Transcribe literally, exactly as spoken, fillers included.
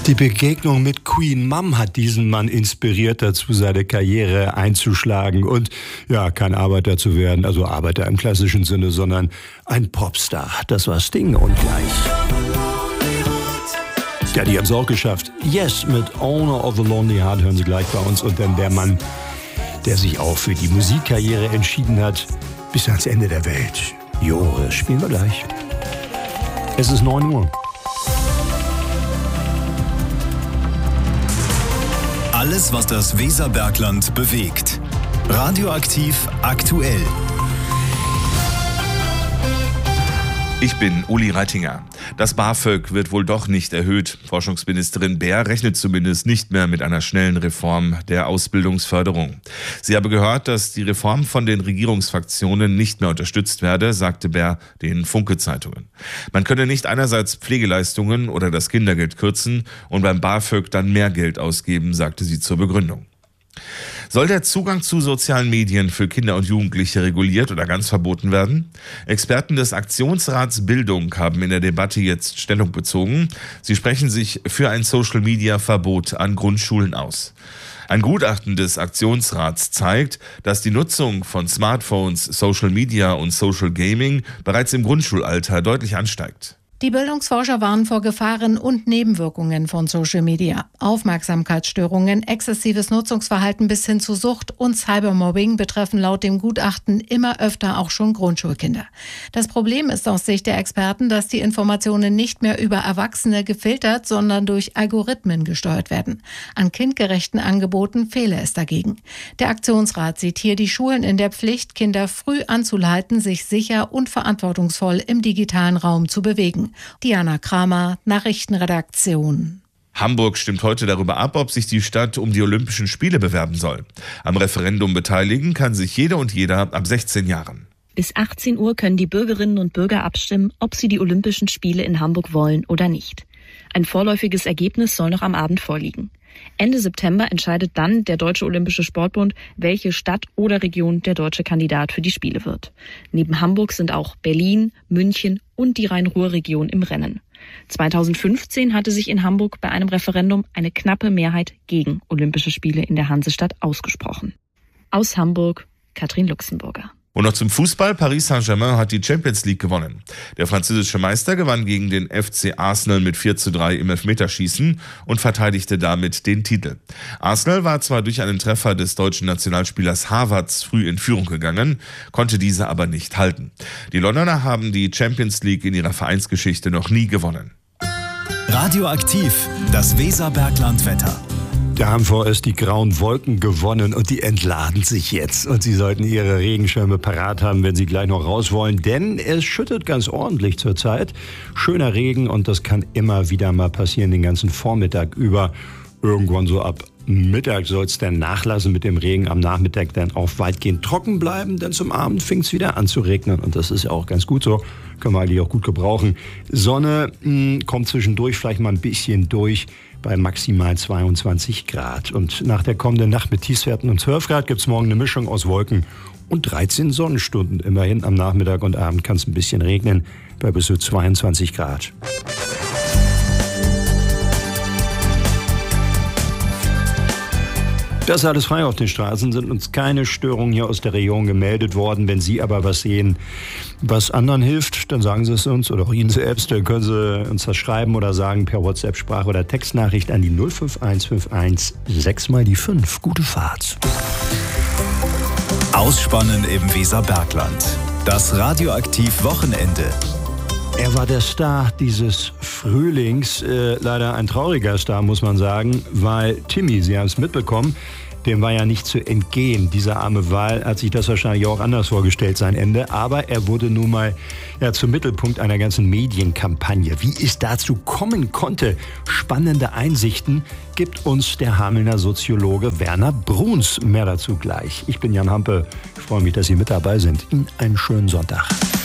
Die Begegnung mit Queen Mum hat diesen Mann inspiriert dazu, seine Karriere einzuschlagen und ja, kein Arbeiter zu werden, also Arbeiter im klassischen Sinne, sondern ein Popstar. Das war Sting und gleich. Ja, die haben es auch geschafft. Yes, mit Owner of the Lonely Heart hören Sie gleich bei uns. Und dann der Mann, der sich auch für die Musikkarriere entschieden hat, bis ans Ende der Welt. Joris, spielen wir gleich. Es ist neun Uhr. Alles, was das Weserbergland bewegt. Radioaktiv aktuell. Ich bin Uli Reitinger. Das BAföG wird wohl doch nicht erhöht. Forschungsministerin Baer rechnet zumindest nicht mehr mit einer schnellen Reform der Ausbildungsförderung. Sie habe gehört, dass die Reform von den Regierungsfraktionen nicht mehr unterstützt werde, sagte Baer den Funke-Zeitungen. Man könne nicht einerseits Pflegeleistungen oder das Kindergeld kürzen und beim BAföG dann mehr Geld ausgeben, sagte sie zur Begründung. Soll der Zugang zu sozialen Medien für Kinder und Jugendliche reguliert oder ganz verboten werden? Experten des Aktionsrats Bildung haben in der Debatte jetzt Stellung bezogen. Sie sprechen sich für ein Social-Media-Verbot an Grundschulen aus. Ein Gutachten des Aktionsrats zeigt, dass die Nutzung von Smartphones, Social Media und Social Gaming bereits im Grundschulalter deutlich ansteigt. Die Bildungsforscher warnen vor Gefahren und Nebenwirkungen von Social Media. Aufmerksamkeitsstörungen, exzessives Nutzungsverhalten bis hin zu Sucht und Cybermobbing betreffen laut dem Gutachten immer öfter auch schon Grundschulkinder. Das Problem ist aus Sicht der Experten, dass die Informationen nicht mehr über Erwachsene gefiltert, sondern durch Algorithmen gesteuert werden. An kindgerechten Angeboten fehle es dagegen. Der Aktionsrat sieht hier die Schulen in der Pflicht, Kinder früh anzuleiten, sich sicher und verantwortungsvoll im digitalen Raum zu bewegen. Diana Kramer, Nachrichtenredaktion. Hamburg stimmt heute darüber ab, ob sich die Stadt um die Olympischen Spiele bewerben soll. Am Referendum beteiligen kann sich jeder und jeder ab sechzehn Jahren. Bis achtzehn Uhr können die Bürgerinnen und Bürger abstimmen, ob sie die Olympischen Spiele in Hamburg wollen oder nicht. Ein vorläufiges Ergebnis soll noch am Abend vorliegen. Ende September entscheidet dann der Deutsche Olympische Sportbund, welche Stadt oder Region der deutsche Kandidat für die Spiele wird. Neben Hamburg sind auch Berlin, München und die Rhein-Ruhr-Region im Rennen. zweitausendfünfzehn hatte sich in Hamburg bei einem Referendum eine knappe Mehrheit gegen Olympische Spiele in der Hansestadt ausgesprochen. Aus Hamburg, Katrin Luxemburger. Und noch zum Fußball. Paris Saint-Germain hat die Champions League gewonnen. Der französische Meister gewann gegen den F C Arsenal mit vier zu drei im Elfmeterschießen und verteidigte damit den Titel. Arsenal war zwar durch einen Treffer des deutschen Nationalspielers Havertz früh in Führung gegangen, konnte diese aber nicht halten. Die Londoner haben die Champions League in ihrer Vereinsgeschichte noch nie gewonnen. Radioaktiv, das Weserbergland-Wetter. Da haben vorerst die grauen Wolken gewonnen und die entladen sich jetzt. Und Sie sollten Ihre Regenschirme parat haben, wenn Sie gleich noch raus wollen. Denn es schüttet ganz ordentlich zurzeit. Schöner Regen und das kann immer wieder mal passieren, den ganzen Vormittag über. Irgendwann so ab Mittag soll es dann nachlassen mit dem Regen. Am Nachmittag dann auch weitgehend trocken bleiben. Denn zum Abend fängt es wieder an zu regnen. Und das ist ja auch ganz gut so. Können wir eigentlich auch gut gebrauchen. Sonne mh, kommt zwischendurch vielleicht mal ein bisschen durch. Bei maximal zweiundzwanzig Grad. Und nach der kommenden Nacht mit Tiefstwerten und zwölf Grad gibt es morgen eine Mischung aus Wolken und dreizehn Sonnenstunden. Immerhin am Nachmittag und Abend kann es ein bisschen regnen bei bis zu zweiundzwanzig Grad. Das ist alles frei auf den Straßen, sind uns keine Störungen hier aus der Region gemeldet worden. Wenn Sie aber was sehen, was anderen hilft, dann sagen Sie es uns oder auch Ihnen selbst. Dann können Sie uns das schreiben oder sagen per WhatsApp, Sprach- oder Textnachricht an die null fünf eins fünf eins sechs mal die fünf. Gute Fahrt. Ausspannen im Weserbergland. Das Radioaktiv-Wochenende. Er war der Star dieses Frühlings, äh, leider ein trauriger Star, muss man sagen, weil Timmy, Sie haben es mitbekommen, dem war ja nicht zu entgehen. Dieser arme Wal hat sich das wahrscheinlich auch anders vorgestellt, sein Ende. Aber er wurde nun mal ja, zum Mittelpunkt einer ganzen Medienkampagne. Wie es dazu kommen konnte, spannende Einsichten, gibt uns der Hamelner Soziologe Werner Bruns. Mehr dazu gleich. Ich bin Jan Hampe. Ich freue mich, dass Sie mit dabei sind. Ihnen einen schönen Sonntag.